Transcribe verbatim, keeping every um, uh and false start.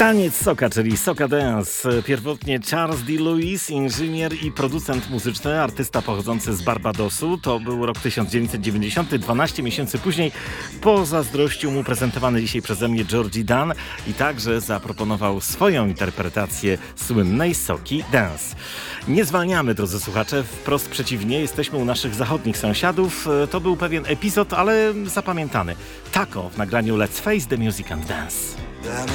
Taniec soka, czyli Soca Dance. Pierwotnie Charles D. Lewis, inżynier i producent muzyczny, artysta pochodzący z Barbadosu. To był rok tysiąc dziewięćset dziewięćdziesiąty. dwanaście miesięcy później pozazdrościł mu prezentowany dzisiaj przeze mnie Georgie Dan i także zaproponował swoją interpretację słynnej Soki Dance. Nie zwalniamy, drodzy słuchacze, wprost przeciwnie, jesteśmy u naszych zachodnich sąsiadów. To był pewien epizod, ale zapamiętany. Taco w nagraniu Let's Face the Music and Dance.